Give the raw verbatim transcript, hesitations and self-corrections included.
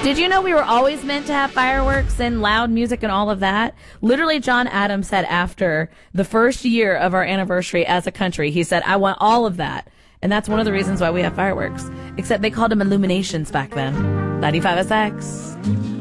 Did you know we were always meant to have fireworks and loud music and all of that? Literally, John Adams said after the first year of our anniversary as a country, he said, I want all of that. And that's one of the reasons why we have fireworks. Except they called them illuminations back then. ninety-five S X.